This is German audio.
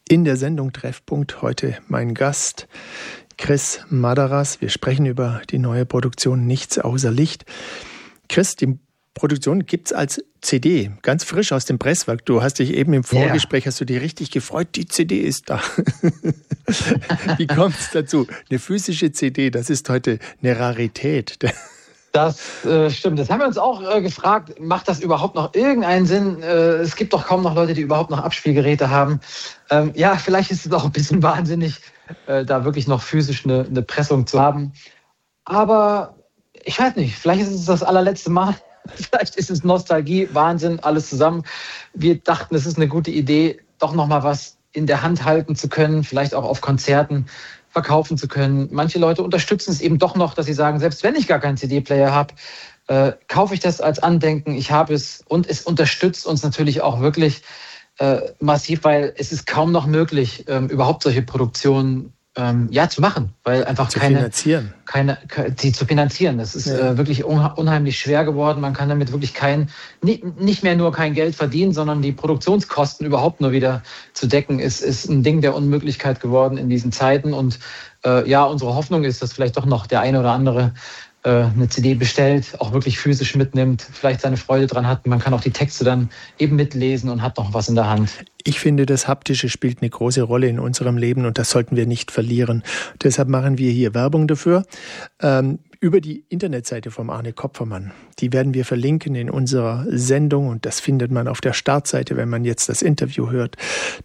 In der Sendung Treffpunkt heute mein Gast Chris Madaras. Wir sprechen über die neue Produktion Nichts außer Licht. Chris, die Produktion gibt's als CD, ganz frisch aus dem Presswerk. Du hast dich eben im Vorgespräch, hast du dich richtig gefreut, die CD ist da. Wie kommt es dazu? Eine physische CD, das ist heute eine Rarität. Das stimmt. Das haben wir uns auch gefragt, macht das überhaupt noch irgendeinen Sinn? Es gibt doch kaum noch Leute, die überhaupt noch Abspielgeräte haben. Ja, vielleicht ist es auch ein bisschen wahnsinnig, da wirklich noch physisch eine Pressung zu haben. Aber ich weiß nicht, vielleicht ist es das allerletzte Mal. Vielleicht ist es Nostalgie, Wahnsinn, alles zusammen. Wir dachten, es ist eine gute Idee, doch noch mal was in der Hand halten zu können, vielleicht auch auf Konzerten verkaufen zu können. Manche Leute unterstützen es eben doch noch, dass sie sagen, selbst wenn ich gar keinen CD-Player habe, kaufe ich das als Andenken. Ich habe es und es unterstützt uns natürlich auch wirklich massiv, weil es ist kaum noch möglich, überhaupt solche Produktionen zu machen, weil einfach zu finanzieren. Die zu finanzieren. Das ist wirklich unheimlich schwer geworden. Man kann damit wirklich nicht mehr nur kein Geld verdienen, sondern die Produktionskosten überhaupt nur wieder zu decken, ist ein Ding der Unmöglichkeit geworden in diesen Zeiten. Und unsere Hoffnung ist, dass vielleicht doch noch der eine oder andere eine CD bestellt, auch wirklich physisch mitnimmt, vielleicht seine Freude dran hat. Man kann auch die Texte dann eben mitlesen und hat noch was in der Hand. Ich finde, das Haptische spielt eine große Rolle in unserem Leben und das sollten wir nicht verlieren. Deshalb machen wir hier Werbung dafür. Über die Internetseite vom Arne Kopfermann. Die werden wir verlinken in unserer Sendung und das findet man auf der Startseite, wenn man jetzt das Interview hört.